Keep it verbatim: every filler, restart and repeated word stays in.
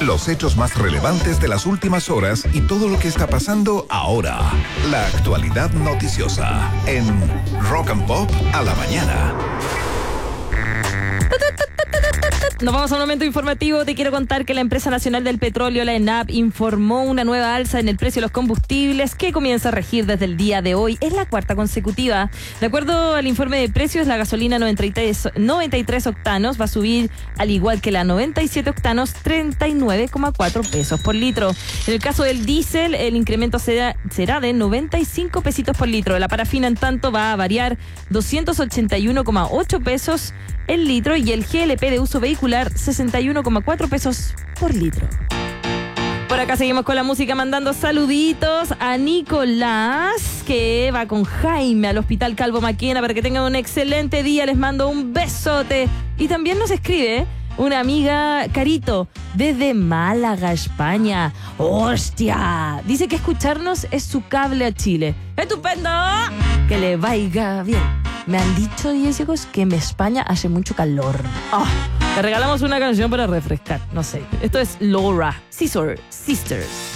Los hechos más relevantes de las últimas horas y todo lo que está pasando ahora. La actualidad noticiosa en Rock and Pop a la mañana. Nos vamos a un momento informativo. Te quiero contar que la Empresa Nacional del Petróleo, la ENAP, informó una nueva alza en el precio de los combustibles que comienza a regir desde el día de hoy. Es la cuarta consecutiva. De acuerdo al informe de precios, la gasolina noventa y tres, noventa y tres octanos va a subir, al igual que la noventa y siete octanos, treinta y nueve coma cuatro pesos por litro. En el caso del diésel, el incremento será, será de noventa y cinco pesitos por litro. La parafina, en tanto, va a variar doscientos ochenta y uno coma ocho pesos el litro y el G L P de uso vehicular sesenta y uno coma cuatro pesos por litro. Por acá seguimos con la música, mandando saluditos a Nicolás, que va con Jaime al Hospital Calvo Maquena para que tengan un excelente día. Les mando un besote. Y también nos escribe una amiga, Carito, desde Málaga, España. ¡Hostia! Dice que escucharnos es su cable a Chile. ¡Estupendo! Que le vaya bien. Me han dicho, Diegos, que en España hace mucho calor. Oh, te regalamos una canción para refrescar. No sé. Esto es Laura, Scissor Sisters.